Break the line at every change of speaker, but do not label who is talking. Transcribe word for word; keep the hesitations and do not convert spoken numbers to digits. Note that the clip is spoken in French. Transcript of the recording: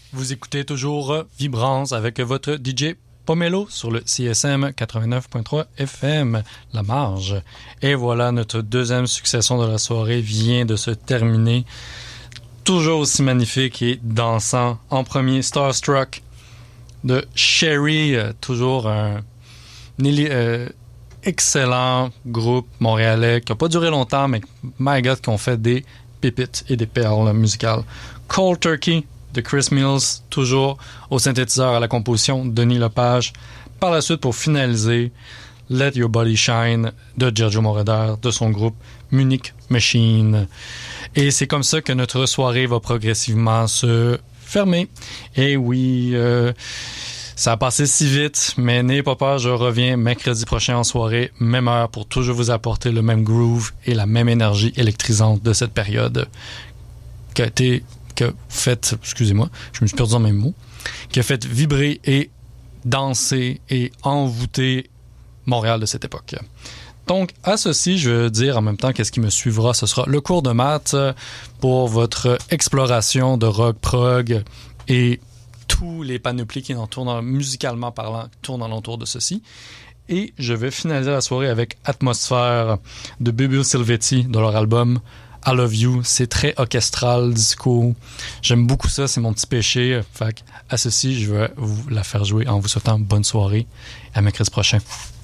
Vous écoutez toujours Vibrance avec votre D J Pomelo sur le C S M quatre-vingt-neuf point trois F M, La Marge. Et voilà, notre deuxième succession de la soirée vient de se terminer. Toujours aussi magnifique et dansant. En premier, Starstruck de Sherry, euh, toujours un, un euh, excellent groupe montréalais qui n'a pas duré longtemps, mais my God, qui ont fait des pépites et des perles musicales. Cold Turkey de Chris Mills, toujours au synthétiseur, à la composition, Denis Lepage. Par la suite, pour finaliser, Let Your Body Shine de Giorgio Moroder, de son groupe Munich Machine. Et c'est comme ça que notre soirée va progressivement se fermer. Et oui, euh, ça a passé si vite, mais n'ayez pas peur, je reviens mercredi prochain en soirée, même heure, pour toujours vous apporter le même groove et la même énergie électrisante de cette période qui a été qui a fait, excusez-moi, je me suis perdu dans mes mots, qui a fait vibrer et danser et envoûter Montréal de cette époque. Donc, à ceci, je veux dire en même temps qu'est-ce qui me suivra. Ce sera le cours de maths pour votre exploration de rock, prog et tous les panoplies qui entourent, musicalement parlant, tournent alentour de ceci. Et je vais finaliser la soirée avec Atmosphère de Bébé Silvetti de leur album I Love You. C'est très orchestral, disco. J'aime beaucoup ça, c'est mon petit péché. Fait à ceci, je vais vous la faire jouer en vous souhaitant bonne soirée. À mercredi prochain.